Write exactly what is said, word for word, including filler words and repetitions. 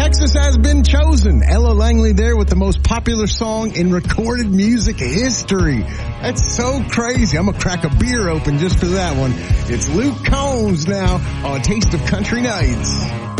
Texas has been chosen. Ella Langley there with the most popular song in recorded music history. That's so crazy. I'm going to crack a beer open just for that one. It's Luke Combs now on Taste of Country Nights.